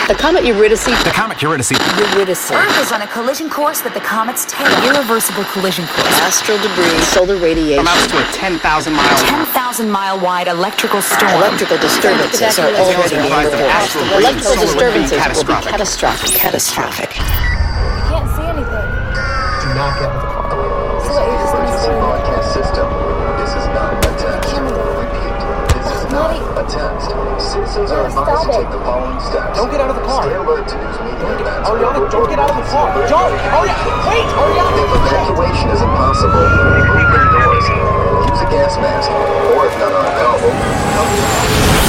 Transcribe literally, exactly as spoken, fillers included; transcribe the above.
The comet Eurydice. The comet Eurydice. Eurydice. Earth is on a collision course with the comet's tail. Irreversible collision course. Astral debris, solar radiation. Amounts to a ten thousand mile. ten thousand mile wide electrical storm. Electrical disturbances are already being reported. Electrical disturbances will be catastrophic. Catastrophic. You can't see anything. Do not get out of the car. So what, you're just gonna stay in the car? System. This is not a test. Repeat. This is not a test. Citizens are advised to take the following steps. Don't get out of the car. Stay alert to news media events. Ariana, don't get out of the car. Don't! Ariana, wait! Ariana! If evacuation is impossible, leave indoors. Use a gas mask, or if none are available, cover your mouth.